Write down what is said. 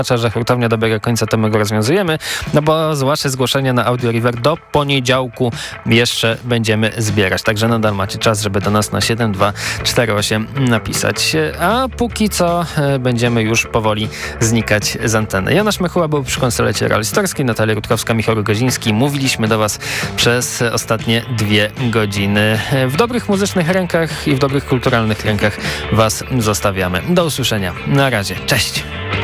że hurtownia dobiega końca, to my go rozwiązujemy, no bo zwłaszcza zgłoszenia na Audio River do poniedziałku jeszcze będziemy zbierać. Także nadal macie czas, żeby do nas na 7248 napisać. A póki co będziemy już powoli znikać z anteny. Jonasz Mechuła był przy konsolecie realizatorskiej, Natalia Rutkowska, Michał Goziński. Mówiliśmy do Was przez ostatnie 2 godziny. W dobrych muzycznych rękach i w dobrych kulturalnych rękach Was zostawiamy. Do usłyszenia. Na razie. Cześć.